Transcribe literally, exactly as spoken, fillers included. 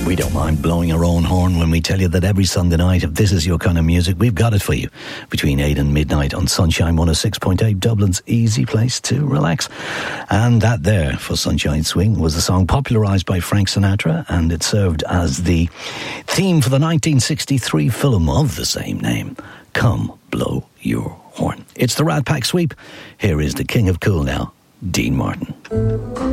We don't mind blowing our own horn when we tell you that every Sunday night, if this is your kind of music, we've got it for you between eight and midnight on Sunshine one oh six point eight, Dublin's easy place to relax. And that there, for Sunshine Swing, was a song popularised by Frank Sinatra, and it served as the theme for the nineteen sixty-three film of the same name, Come Blow Your Horn. It's the Rat Pack Sweep. Here is the King of Cool now, Dean Martin.